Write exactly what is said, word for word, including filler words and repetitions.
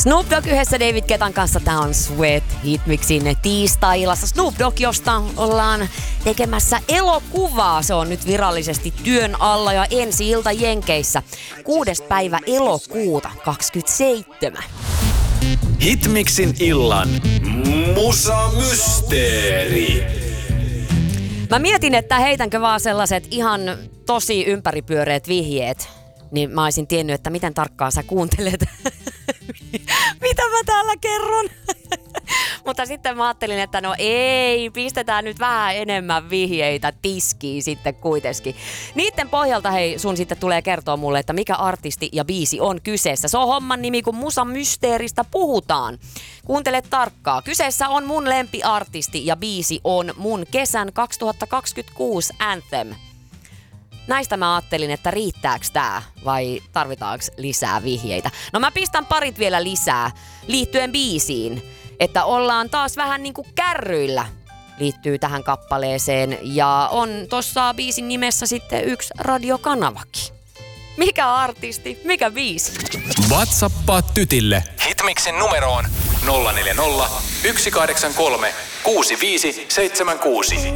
Snoop Dogg yhdessä David Guettan kanssa. Tää on Sweat Hitmixin tiistai-illassa. Snoop Dogg, josta ollaan tekemässä elokuvaa. Se on nyt virallisesti työn alla ja ensi ilta Jenkeissä. Kuudes päivä elokuuta kaksikymmentäseitsemän. Hitmixin illan Musa Mysteeri. Mä mietin, että heitänkö vaan sellaiset ihan tosi ympäripyöreät vihjeet. Niin mä olisin tiennyt, että miten tarkkaan sä kuuntelet. Mitä mä täällä kerron? Mutta sitten mä ajattelin, että no ei, pistetään nyt vähän enemmän vihjeitä tiskiin sitten kuitenkin. Niiden pohjalta hei, sun sitten tulee kertoa mulle, että mikä artisti ja biisi on kyseessä. Se on homman nimi, kun Musa Mysteeristä puhutaan. Kuuntele tarkkaa. Kyseessä on mun lempiartisti ja biisi on mun kesän kaksituhattakaksikymmentäkuusi Anthem. Näistä mä ajattelin, että riittääks tää vai tarvitaanko lisää vihjeitä. No mä pistän parit vielä lisää liittyen biisiin, että ollaan taas vähän niinku kärryillä liittyy tähän kappaleeseen ja on tossa biisin nimessä sitten yksi radiokanavakin. Mikä artisti, mikä biisi? WhatsAppaa tytille. Hitmixin numero on nolla neljä nolla, yksi kahdeksan kolme, kuusi viisi seitsemän kuusi.